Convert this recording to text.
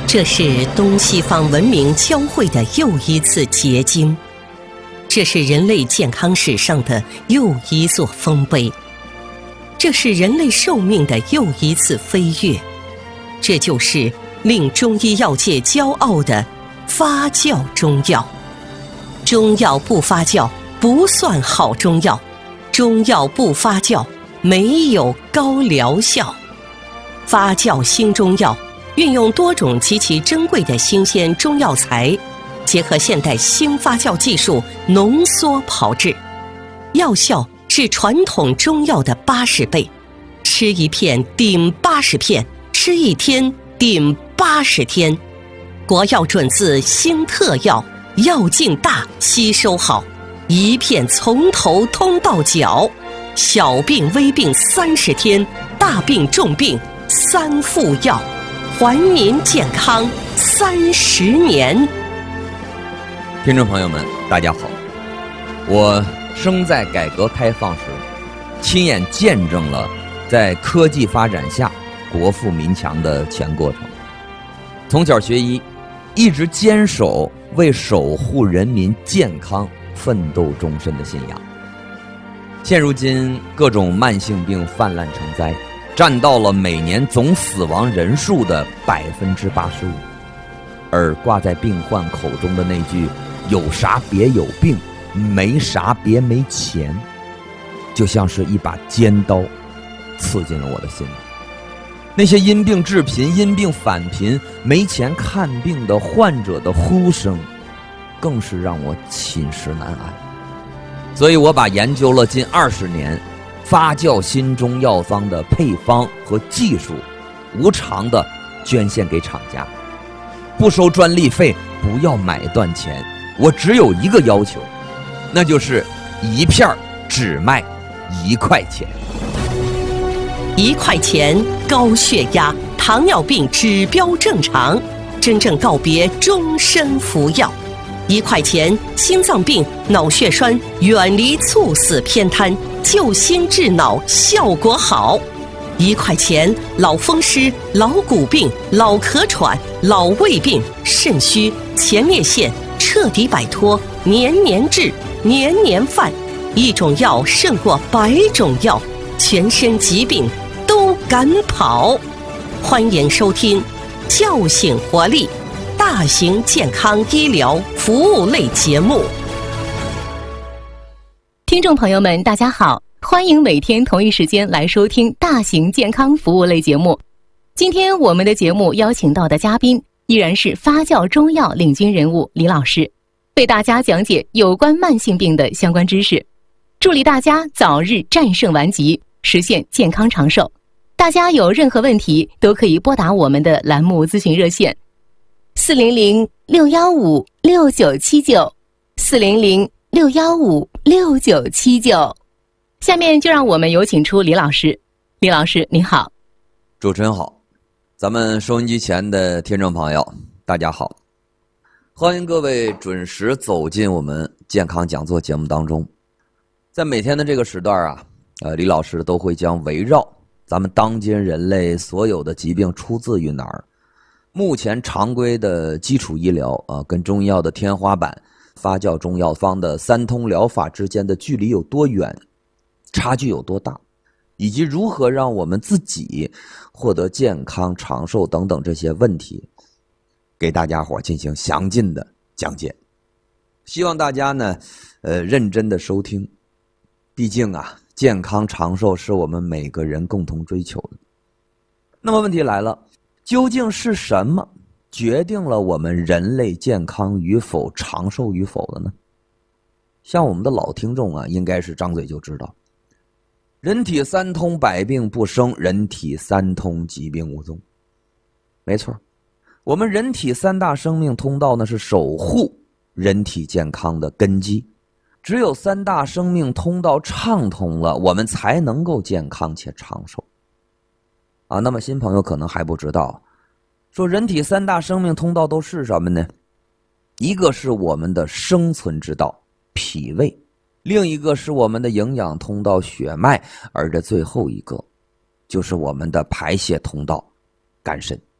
这是东西方文明交汇的又一次结晶，这是人类健康史上的又一座丰碑，这是人类寿命的又一次飞跃，这就是令中医药界骄傲的发酵中药。中药不发酵不算好中药，中药不发酵没有高疗效。发酵新中药运用多种极其珍贵的新鲜中药材，结合现代新发酵技术浓缩炮制，药效是传统中药的80倍，吃一片顶80片，吃一天顶80天。国药准字新特药，药劲大，吸收好，一片从头通到脚，小病微病30天，大病重病3副药，还民健康30年。 听众朋友们，大家好，我生在改革开放时，亲眼见证了在科技发展下国富民强的全过程。从小学医，一直坚守为守护人民健康奋斗终身的信仰。现如今各种慢性病泛滥成灾，占到了每年总死亡人数的85%，而挂在病患口中的那句有啥别有病，没啥别没钱，就像是一把尖刀刺进了我的心里。那些因病致贫、因病返贫、没钱看病的患者的呼声，更是让我寝食难安。所以我把研究了近20年发酵新中药方的配方和技术，无偿的捐献给厂家，不收专利费，不要买断钱。我只有一个要求，那就是一片只卖1块钱。 1块钱，高血压、糖尿病指标正常，真正告别终身服药。1块钱，心脏病、脑血栓远离猝死偏瘫，救心治脑效果好。1块钱，老风湿、老骨病、老咳喘、老胃病、肾虚、前列腺彻底摆脱，年年治，年年犯。一种药胜过100种药，全身疾病都敢跑。欢迎收听叫醒活力大型健康医疗服务类节目。 听众朋友们大家好，欢迎每天同一时间来收听大型健康服务类节目。今天我们的节目邀请到的嘉宾依然是发酵中药领军人物李老师，为大家讲解有关慢性病的相关知识，助力大家早日战胜顽疾，实现健康长寿。大家有任何问题都可以拨打我们的栏目咨询热线400-615-6979 400-615-6979。下面就让我们有请出李老师。李老师您好。 主持人好，咱们收音机前的听众朋友大家好，欢迎各位准时走进我们健康讲座节目当中。在每天的这个时段啊，李老师都会将围绕咱们当今人类所有的疾病出自于哪儿，目前常规的基础医疗跟中医药的天花板发酵中药方的3通疗法之间的距离有多远，差距有多大，以及如何让我们自己获得健康长寿等等这些问题，给大家伙进行详尽的讲解。希望大家呢认真的收听，毕竟啊健康长寿是我们每个人共同追求的。那么问题来了，究竟是什么决定了我们人类健康与否、长寿与否的呢？像我们的老听众啊，应该是张嘴就知道，人体3通百病不生，人体3通疾病无踪。没错，我们人体3大生命通道呢是守护人体健康的根基，只有3大生命通道畅通了，我们才能够健康且长寿。那么新朋友可能还不知道，说人体3大生命通道都是什么呢？一个是我们的生存之道脾胃，另一个是我们的营养通道血脉，而这最后一个就是我们的排泄通道肝肾。